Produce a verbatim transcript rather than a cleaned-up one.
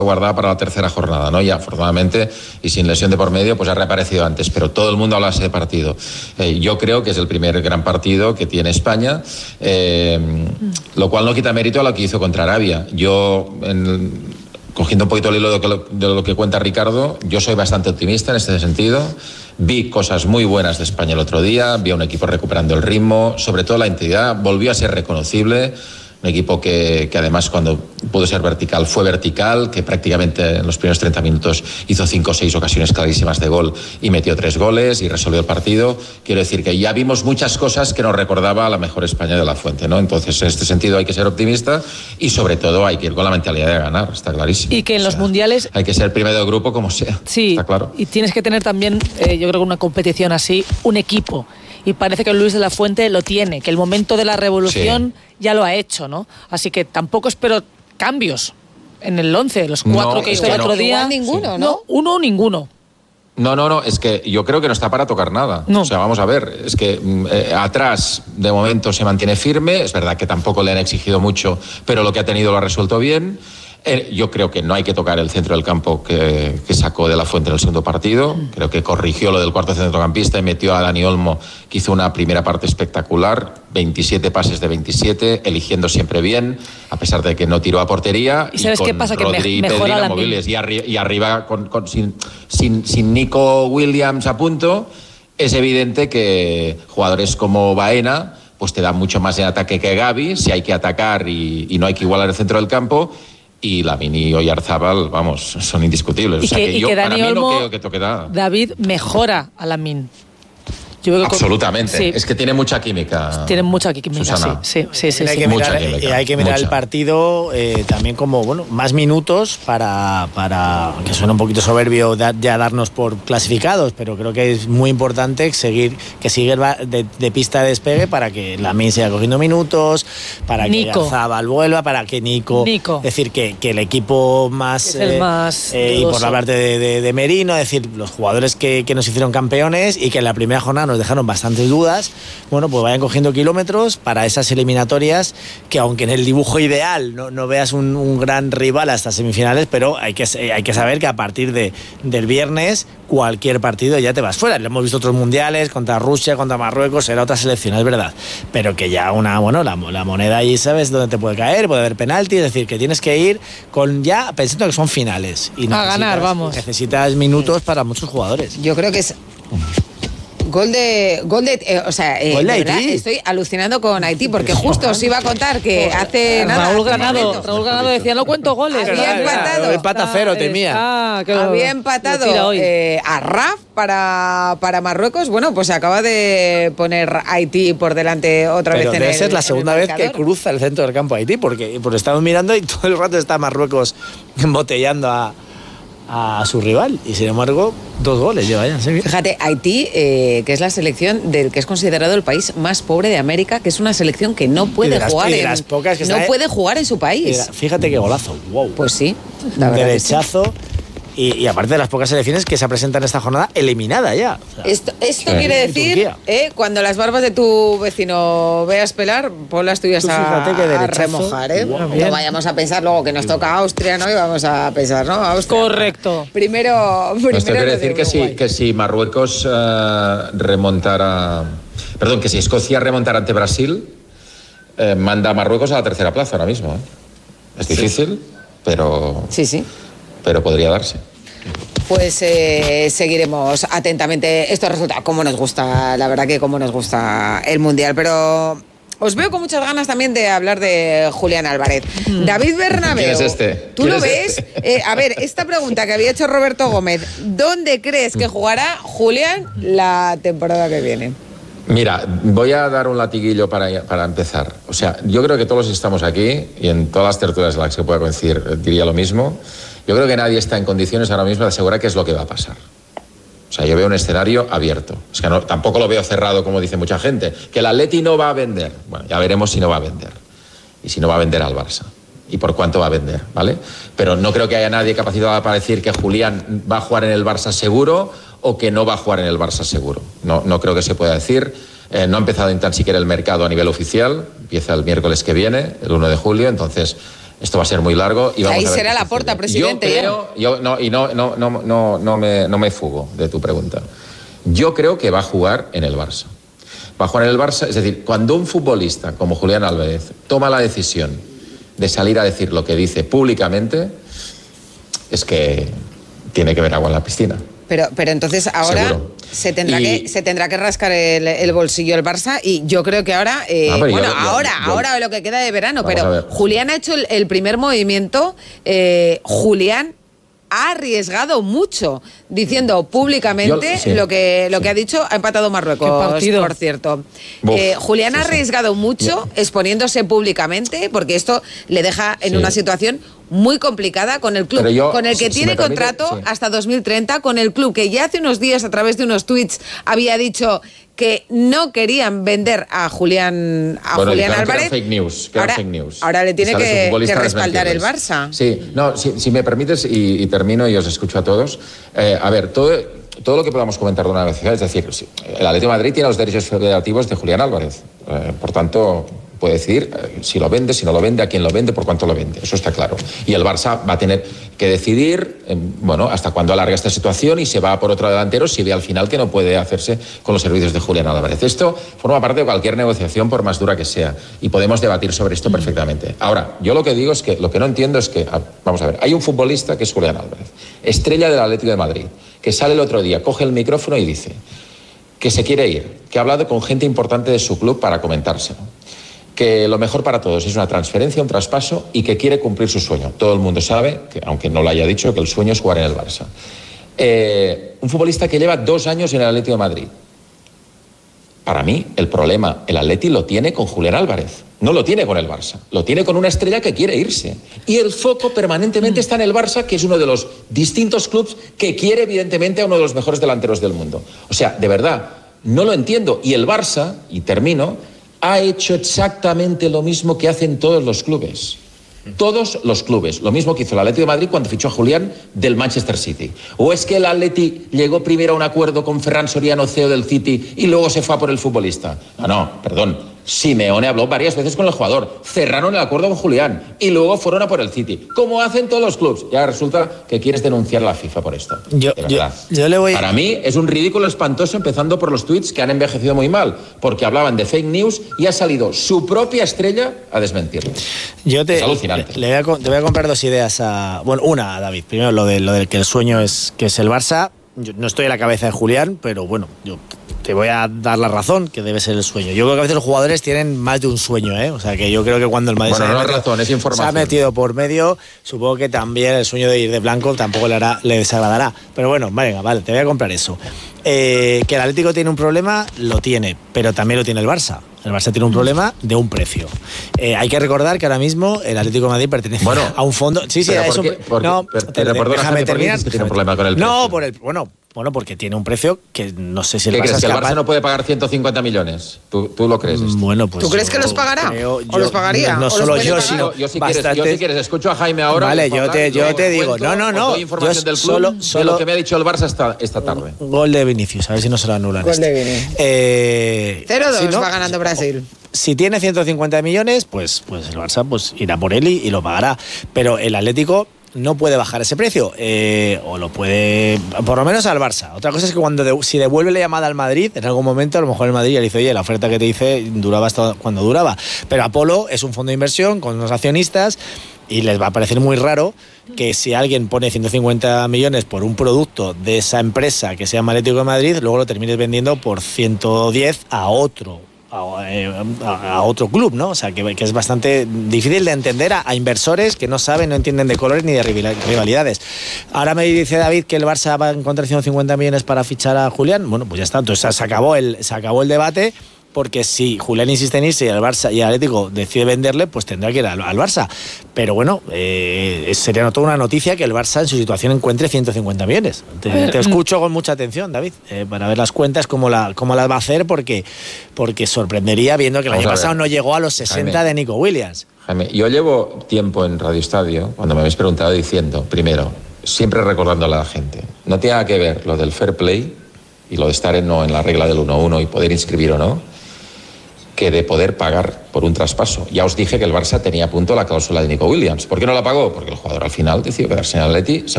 guardada para la tercera jornada, ¿no? Y afortunadamente, y sin lesión de por medio, pues ha reaparecido antes, pero todo el mundo habla de ese partido. Eh, yo creo que es el primer gran partido que tiene España, eh, lo cual no quita mérito a lo que hizo contra Arabia. Yo, en, cogiendo un poquito el hilo de lo, de lo que cuenta Ricardo, yo soy bastante optimista en este sentido. Vi cosas muy buenas de España el otro día, vi a un equipo recuperando el ritmo, sobre todo la intensidad, volvió a ser reconocible. Un equipo que, que además cuando pudo ser vertical fue vertical, que prácticamente en los primeros treinta minutos hizo cinco o seis ocasiones clarísimas de gol y metió tres goles y resolvió el partido. Quiero decir que ya vimos muchas cosas que nos recordaba a la mejor España de La Fuente, ¿no? Entonces en este sentido hay que ser optimista y sobre todo hay que ir con la mentalidad de ganar, está clarísimo. Y que en o los sea, mundiales... Hay que ser primero de grupo como sea, sí, está claro. Y tienes que tener también, eh, yo creo que una competición así, un equipo. Y parece que Luis de la Fuente lo tiene, que el momento de la revolución sí. ya lo ha hecho, ¿no? Así que tampoco espero cambios en el once, los cuatro no, que hizo el otro no. día. Ninguno, ¿no? No, uno o ninguno. No, no, no, es que yo creo que no está para tocar nada. No. O sea, vamos a ver, es que eh, atrás de momento se mantiene firme, es verdad que tampoco le han exigido mucho, pero lo que ha tenido lo ha resuelto bien. Eh, yo creo que no hay que tocar el centro del campo que, que sacó de la Fuente en el segundo partido. Creo que corrigió lo del cuarto centrocampista y metió a Dani Olmo, que hizo una primera parte espectacular. veintisiete pases de veintisiete, eligiendo siempre bien, a pesar de que no tiró a portería. ¿Y sabes y qué pasa? Rodri Que me, y mejora la móviles y, arri y arriba con, con, sin, sin, sin Nico Williams a punto. Es evidente que jugadores como Baena pues te dan mucho más en ataque que Gavi, si hay que atacar y, y no hay que igualar el centro del campo. Y Lamine y Oyarzábal, vamos, son indiscutibles. Y o sea que, que y yo, que Dani para mí Olmo, no creo que toque nada. David mejora a Lamine. Yo creo que absolutamente, con... sí. Es que tiene mucha química. Tiene mucha química, Susana. sí, sí, sí, sí, hay sí. que mirar, mucha química, y hay que mirar mucha. el partido eh, también como, bueno, más minutos para, para que suena un poquito soberbio da, ya darnos por clasificados, pero creo que es muy importante seguir que siga de, de pista de despegue para que Lamine siga cogiendo minutos, para Nico. que Oyarzábal vuelva, para que Nico, Nico. Es decir, que, que el equipo más, es el eh, más eh, y por hablarte de, de, de Merino, es decir, los jugadores que, que nos hicieron campeones y que en la primera jornada nos dejaron bastantes dudas, bueno, pues vayan cogiendo kilómetros para esas eliminatorias que aunque en el dibujo ideal no, no veas un, un gran rival hasta semifinales, pero hay que, hay que saber que a partir de, del viernes cualquier partido ya te vas fuera. Lo hemos visto otros mundiales, contra Rusia, contra Marruecos, era otra selección, es verdad, pero que ya una, bueno, la, la moneda ahí sabes dónde te puede caer, puede haber penalti, es decir, que tienes que ir con ya pensando que son finales y a ganar, vamos. Necesitas minutos para muchos jugadores. Yo creo que es Gol de, gol de, eh, o sea, eh, gol de de verdad, Haití. Estoy alucinando con Haití porque justo os iba a contar que hace nada. Raúl hace Granado, momentos, Raúl Granado decía no cuento goles. Había empatado. Empata cero, temía. Ah, que lo, había empatado lo tira hoy. eh, a Raf para, para Marruecos. Bueno, pues se acaba de poner Haití por delante otra Pero vez en debe el ser la segunda vez que marcador. cruza el centro del campo Haití, porque, porque estamos mirando y todo el rato está Marruecos embotellando a, a su rival y sin embargo dos goles lleva ya. ¿Sí? Fíjate, Haití, eh, que es la selección del que es considerado el país más pobre de América, que es una selección que no puede las, jugar en, las pocas que no está, puede jugar en su país. Era, fíjate qué golazo, wow. Pues sí, la un verdad derechazo. Que sí. Y, y aparte de las pocas selecciones que se presentan en esta jornada, eliminada ya. O sea, esto esto sí. quiere decir, eh, cuando las barbas de tu vecino veas pelar, pon las tuyas a, a remojar. ¿eh? Wow. No vayamos a pensar luego que nos toca Austria, ¿no? Y vamos a pensar, ¿no? Austria. Correcto. Primero, primero Esto quiere lo de decir que si, que si Marruecos uh, remontara... Perdón, que si Escocia remontara ante Brasil, eh, manda a Marruecos a la tercera plaza ahora mismo. ¿eh? Es difícil, sí. pero... Sí, sí. pero podría darse. Pues eh, seguiremos atentamente estos resultados. Como nos gusta, la verdad que como nos gusta el Mundial. Pero os veo con muchas ganas también de hablar de Julián Álvarez. Mm. David Bernabéu. ¿Quién es este? ¿Tú lo ves? Este? Eh, a ver, esta pregunta que había hecho Roberto Gómez. ¿Dónde crees que jugará Julián la temporada que viene? Mira, voy a dar un latiguillo para, para empezar. O sea, yo creo que todos los que estamos aquí, y en todas las tertulias en las que pueda coincidir, diría lo mismo. Yo creo que nadie está en condiciones ahora mismo de asegurar qué es lo que va a pasar. O sea, yo veo un escenario abierto. Es que no, tampoco lo veo cerrado, como dice mucha gente. Que el Atleti no va a vender. Bueno, ya veremos si no va a vender. Y si no va a vender al Barça. Y por cuánto va a vender, ¿vale? Pero no creo que haya nadie capacitado para decir que Julián va a jugar en el Barça seguro o que no va a jugar en el Barça seguro. No, no creo que se pueda decir. Eh, no ha empezado ni tan siquiera el mercado a nivel oficial. Empieza el miércoles que viene, el uno de julio. Entonces... Esto va a ser muy largo y vamos Ahí a ver será qué la Porta, sucede. presidente. Yo creo, yo, no, y no, no, no, no, no, me, no me fugo de tu pregunta. Yo creo que va a jugar en el Barça. Va a jugar en el Barça, es decir, cuando un futbolista como Julián Álvarez toma la decisión de salir a decir lo que dice públicamente, es que tiene que ver agua en la piscina. Pero, pero entonces ahora se tendrá, y... que, se tendrá que rascar el, el bolsillo el Barça y yo creo que ahora, eh, ah, bueno, yo, yo, ahora, yo, ahora lo que queda de verano, Vamos pero Julián ha hecho el, el primer movimiento, eh, Julián ha arriesgado mucho, diciendo públicamente yo, sí, lo que lo sí. que ha dicho, ha empatado Marruecos, por cierto. Uf, eh, Julián sí, ha arriesgado sí. mucho yeah. exponiéndose públicamente, porque esto le deja en sí. una situación muy complicada con el club, yo, con el que si, tiene si contrato permite, sí. hasta dos mil treinta, con el club que ya hace unos días a través de unos tweets había dicho que no querían vender a Julián a bueno, Julián Álvarez. Que eran fake news, que ahora, eran fake news. ahora le tiene que, que respaldar el Barça. Sí, no, si, si me permites y, y termino y os escucho a todos. Eh, a ver, todo, todo lo que podamos comentar de una vez, es decir, el Atlético de Madrid tiene los derechos federativos de Julián Álvarez. Eh, por tanto, puede decidir eh, si lo vende, si no lo vende, a quién lo vende, por cuánto lo vende. Eso está claro. Y el Barça va a tener que decidir, eh, bueno, hasta cuándo alarga esta situación y se va por otro delantero si ve al final que no puede hacerse con los servicios de Julián Álvarez. Esto forma parte de cualquier negociación, por más dura que sea, y podemos debatir sobre esto perfectamente. Ahora, yo lo que digo es que, lo que no entiendo es que, vamos a ver, hay un futbolista que es Julián Álvarez, estrella del Atlético de Madrid, que sale el otro día, coge el micrófono y dice que se quiere ir, que ha hablado con gente importante de su club para comentárselo, que lo mejor para todos es una transferencia, un traspaso y que quiere cumplir su sueño. Todo el mundo sabe, que, aunque no lo haya dicho, que el sueño es jugar en el Barça. Eh, un futbolista que lleva dos años en el Atlético de Madrid. Para mí, el problema, el Atlético lo tiene con Julián Álvarez. No lo tiene con el Barça. Lo tiene con una estrella que quiere irse. Y el foco permanentemente está en el Barça, que es uno de los distintos clubes que quiere, evidentemente, a uno de los mejores delanteros del mundo. O sea, de verdad, no lo entiendo. Y el Barça, y termino, ha hecho exactamente lo mismo que hacen todos los clubes. Todos los clubes. Lo mismo que hizo el Atlético de Madrid cuando fichó a Julián del Manchester City. ¿O es que el Atleti llegó primero a un acuerdo con Ferran Soriano, C E O del City, y luego se fue a por el futbolista? No, no, perdón. Simeone habló varias veces con el jugador, cerraron el acuerdo con Julián y luego fueron a por el City, como hacen todos los clubes. Ya resulta que quieres denunciar a la FIFA por esto. Yo, de verdad. Yo, yo le voy... Para mí es un ridículo espantoso, empezando por los tweets que han envejecido muy mal, porque hablaban de fake news y ha salido su propia estrella a desmentirlo. Yo te, es alucinante. Le voy a, te voy a comprar dos ideas a... Bueno, una, David. Primero, lo de lo del que el sueño es que es el Barça. Yo no estoy en la cabeza de Julián, pero bueno, yo te voy a dar la razón, que debe ser el sueño. Yo creo que a veces los jugadores tienen más de un sueño, ¿eh? O sea, que yo creo que cuando el Madrid bueno, se, no ha metido, razón, es información. se ha metido por medio, supongo que también el sueño de ir de blanco tampoco le, hará, le desagradará. Pero bueno, venga, vale, te voy a comprar eso. Eh, que el Atlético tiene un problema, lo tiene, pero también lo tiene el Barça. El Barça tiene un problema de un precio. Eh, hay que recordar que ahora mismo el Atlético de Madrid pertenece bueno, a un fondo. Sí, sí, pero eso. Porque, porque, no, pero, pero, pero, déjame terminar. Que tiene un problema con el precio. No, por el bueno. Bueno, porque tiene un precio que no sé si el ¿Qué Barça crees? es ¿Que el capaz... Barça no puede pagar ciento cincuenta millones? ¿Tú, tú lo crees? Esto? Bueno, pues ¿Tú crees que los pagará? Creo, ¿O los pagaría? No, no ¿O solo los yo, sino yo, si bastante... quieres, yo si quieres, escucho a Jaime ahora. Vale, yo te, yo te digo, cuento, no, no, no. Doy información yo del club solo, de solo... lo que me ha dicho el Barça esta, esta tarde. Gol de Vinicius, a ver si no se lo anulan. Gol este. de Vinicius. Eh, cero dos si no, va ganando Brasil. Si tiene ciento cincuenta millones, pues, pues el Barça pues irá por él y, y lo pagará. Pero el Atlético no puede bajar ese precio, eh, o lo puede, por lo menos al Barça. Otra cosa es que cuando de, si devuelve la llamada al Madrid, en algún momento a lo mejor el Madrid ya le dice, oye, la oferta que te hice duraba hasta cuando duraba. Pero Apolo es un fondo de inversión con unos accionistas y les va a parecer muy raro que si alguien pone ciento cincuenta millones por un producto de esa empresa que se llama Atlético de Madrid, luego lo termines vendiendo por ciento diez a otro A, a otro club, ¿no? O sea, que, que es bastante difícil de entender a, a inversores que no saben, no entienden de colores ni de rivalidades. Ahora me dice David que el Barça va a encontrar ciento cincuenta millones para fichar a Julián. Bueno, pues ya está. Entonces se acabó el, se acabó el debate. Porque si Julián insiste en irse y el Barça y el Atlético decide venderle, pues tendrá que ir al, al Barça. Pero bueno, eh, sería toda una noticia que el Barça en su situación encuentre ciento cincuenta millones. Te, te escucho con mucha atención, David, eh, para ver las cuentas, cómo, la, cómo las va a hacer, porque, porque sorprendería viendo que el Vamos año pasado no llegó a los sesenta Jaime, de Nico Williams. Jaime, yo llevo tiempo en Radio Estadio, cuando me habéis preguntado, diciendo, primero, siempre recordándole a la gente, no tiene nada que ver lo del fair play y lo de estar en, no, en la regla del uno uno y poder inscribir o no, que de poder pagar por un traspaso. Ya os dije que el Barça tenía a punto la cláusula de Nico Williams. ¿Por qué no la pagó? Porque el jugador al final decidió quedarse en el Atleti.